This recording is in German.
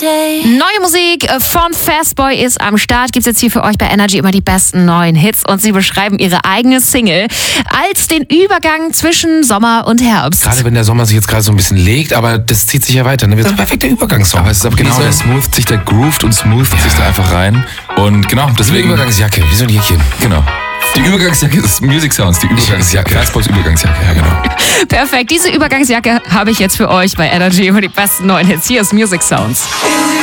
Neue Musik von Fastboy ist am Start. Gibt's jetzt hier für euch bei Energy immer die besten neuen Hits und sie beschreiben ihre eigene Single als den Übergang zwischen Sommer und Herbst. Gerade wenn der Sommer sich jetzt gerade so ein bisschen legt, aber das zieht sich ja weiter. Dann wird es ein perfekter Übergangssong. Aber es ist aber genau, der smooth sich, der groovt und smooth sich da einfach rein. Und genau, deswegen... Die Übergangsjacke, wie so ein Jäckchen. Genau. Die Übergangsjacke ist Music Sounds, die Übergangsjacke. Fastboys Übergangsjacke, ja genau. Perfekt, diese Übergangsjacke habe ich jetzt für euch bei Energy über die besten neuen Hits. Hier ist Music Sounds.